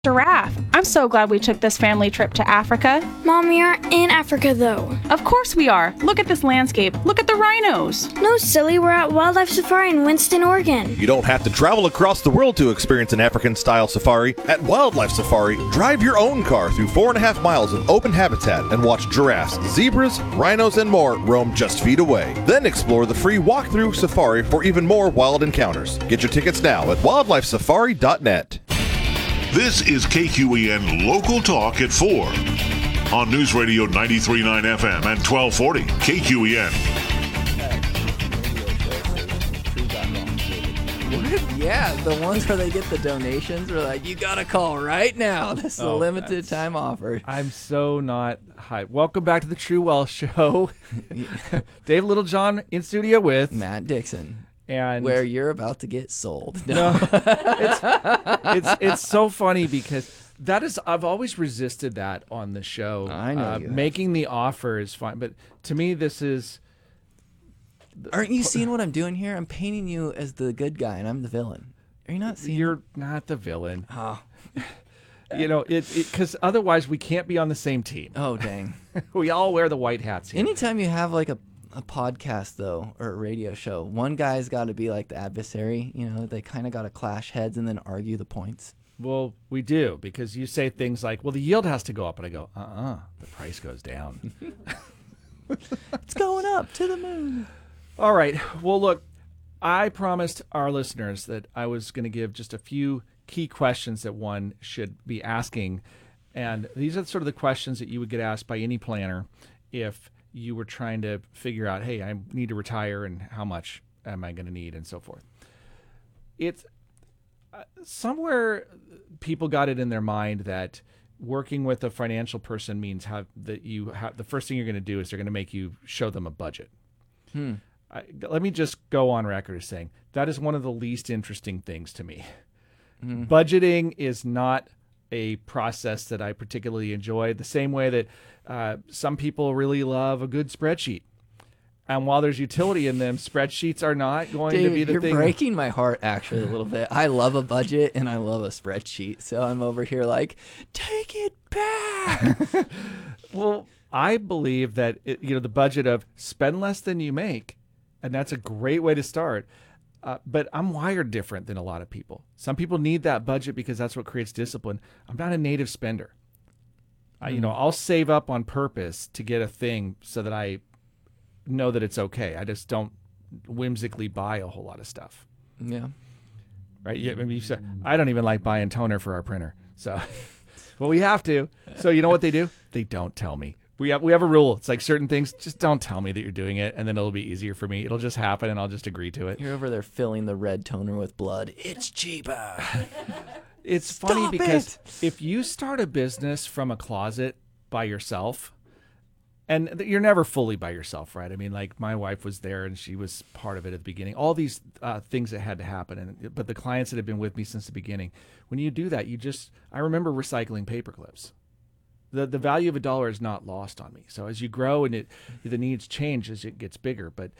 Giraffe. I'm so glad we took this family trip to Africa. Mom, we aren't in Africa, though. Of course we are. Look at this landscape. Look at the rhinos. No, silly. We're at Wildlife Safari in Winston, Oregon. You don't have to travel across the world to experience an African-style safari. At Wildlife Safari, drive your own car through 4.5 miles of open habitat and watch giraffes, zebras, rhinos, and more roam just feet away. Then explore the free walkthrough safari for even more wild encounters. Get your tickets now at wildlifesafari.net. This is KQEN Local Talk at 4 on News Radio 93.9 FM and 1240 KQEN. What? Yeah, the ones where they get the donations are like, you gotta call right now. This is a limited time offer. I'm so not hyped. Welcome back to the True Wealth Show. Dave Littlejohn in studio with Matt Dixon. And where you're about to get sold. No, it's so funny because I've always resisted that on the show. I know making the offer is fine, but to me this is. Aren't you seeing what I'm doing here? I'm painting you as the good guy, and I'm the villain. Are you not seeing? You're not the villain. Oh. You know, because otherwise we can't be on the same team. Oh, dang. We all wear the white hats here. Anytime you have like a podcast, though, or a radio show, one guy's got to be like the adversary. You know, they kind of got to clash heads and then argue the points. Well, we do, because you say things like, well, the yield has to go up. And I go, the price goes down. It's going up to the moon. All right. Well, look, I promised our listeners that I was going to give just a few key questions that one should be asking. And these are sort of the questions that you would get asked by any planner if you were trying to figure out, hey, I need to retire and how much am I going to need and so forth. It's somewhere people got it in their mind that working with a financial person means the first thing you're going to do is they're going to make you show them a budget. Let me just go on record as saying that is one of the least interesting things to me. Budgeting is not a process that I particularly enjoy, the same way that some people really love a good spreadsheet. And while there's utility in them, spreadsheets are not going to be the thing. You're breaking my heart, actually, a little bit. I love a budget and I love a spreadsheet. So I'm over here like, take it back. Well, I believe that the budget of spend less than you make, and that's a great way to start. But I'm wired different than a lot of people. Some people need that budget because that's what creates discipline. I'm not a native spender. I'll save up on purpose to get a thing so that I know that it's okay. I just don't whimsically buy a whole lot of stuff. Yeah. Right? Yeah, maybe you said, I don't even like buying toner for our printer. So, well, we have to. So you know what they do? They don't tell me. We have a rule. It's like certain things, just don't tell me that you're doing it, and then it'll be easier for me. It'll just happen, and I'll just agree to it. You're over there filling the red toner with blood. It's cheaper. It's funny because if you start a business from a closet by yourself, and you're never fully by yourself, right? I mean, like my wife was there, and she was part of it at the beginning. All these things that had to happen, but the clients that have been with me since the beginning, when you do that, I remember recycling paper clips. The value of $1 is not lost on me. So as you grow and the needs change as it gets bigger, but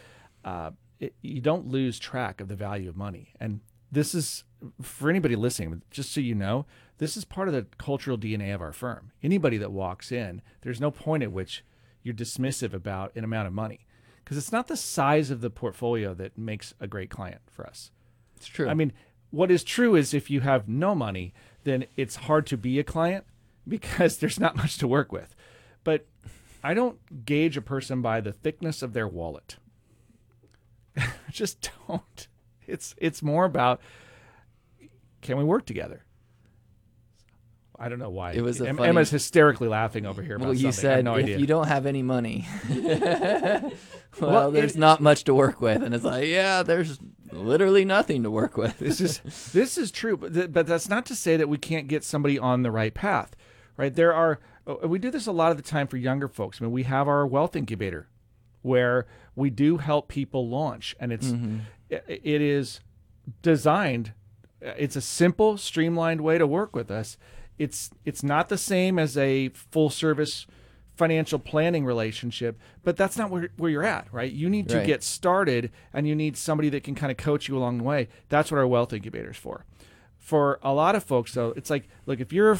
you don't lose track of the value of money. And this is, for anybody listening, just so you know, this is part of the cultural DNA of our firm. Anybody that walks in, there's no point at which you're dismissive about an amount of money, because it's not the size of the portfolio that makes a great client for us. It's true. I mean, what is true is if you have no money, then it's hard to be a client, because there's not much to work with. But I don't gauge a person by the thickness of their wallet. Just don't. It's more about, can we work together? I don't know why. It was Emma's hysterically laughing over here about something. You said, no if idea. you don't have any money, there's not much to work with. And it's like, yeah, there's literally nothing to work with. This is true, but that's not to say that we can't get somebody on the right path, right? We do this a lot of the time for younger folks. I mean, we have our wealth incubator where we do help people launch, and it is designed. It's a simple, streamlined way to work with us. It's not the same as a full service financial planning relationship, but that's not where you're at, right? You need to get started, and you need somebody that can kind of coach you along the way. That's what our wealth incubator is for. For a lot of folks, though, it's like, look, if you're